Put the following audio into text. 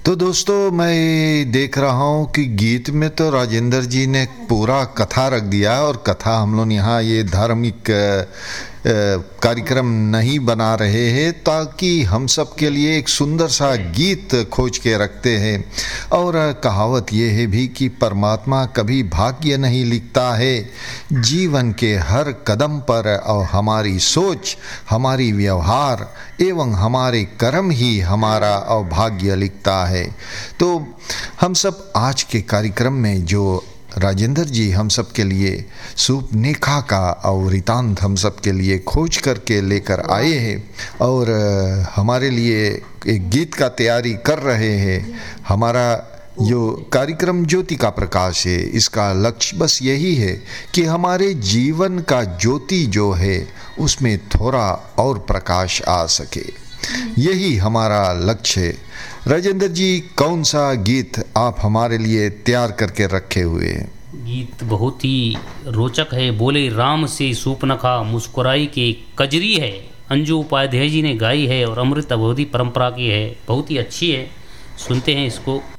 तो दोस्तों, मैं देख रहा हूँ कि गीत में तो राजेंद्र जी ने पूरा कथा रख दिया। और कथा हम लोग यहाँ ये धार्मिक कार्यक्रम नहीं बना रहे हैं, ताकि हम सब के लिए एक सुंदर सा गीत खोज के रखते हैं। और कहावत ये है भी कि परमात्मा कभी भाग्य नहीं लिखता है, जीवन के हर कदम पर और हमारी सोच, हमारी व्यवहार एवं हमारे कर्म ही हमारा और भाग्य लिखता है। तो हम सब आज के कार्यक्रम में जो राजेंद्र जी हम सब के लिए सुपनेखा का और रितांत हम सब के लिए खोज करके लेकर आए हैं और हमारे लिए एक गीत का तैयारी कर रहे हैं। हमारा जो कार्यक्रम ज्योति का प्रकाश है, इसका लक्ष्य बस यही है कि हमारे जीवन का ज्योति जो है उसमें थोड़ा और प्रकाश आ सके, यही हमारा लक्ष्य है। राजेंद्र जी, कौन सा गीत आप हमारे लिए तैयार करके रखे हुए हैं? गीत बहुत ही रोचक है। बोले राम से सूपनखा मुस्कुराई के कजरी है, अंजू उपाध्याय जी ने गाई है और अमृत अवधि परंपरा की है। बहुत ही अच्छी है, सुनते हैं इसको।